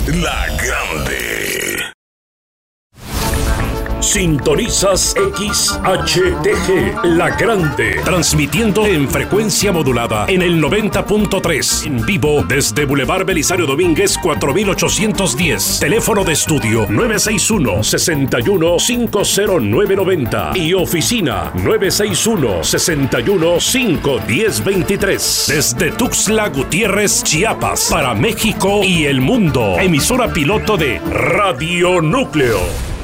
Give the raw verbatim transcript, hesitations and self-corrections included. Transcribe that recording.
La Grande. Sintonizas X H T G, La Grande, transmitiendo en frecuencia modulada en el noventa punto tres, en vivo desde Boulevard Belisario Domínguez cuatro mil ochocientos diez, teléfono de estudio nueve seis uno, seis uno cinco cero nueve nueve cero y oficina nueve seis uno, seis uno cinco uno cero dos tres, desde Tuxtla Gutiérrez, Chiapas, para México y el mundo, emisora piloto de Radio Núcleo.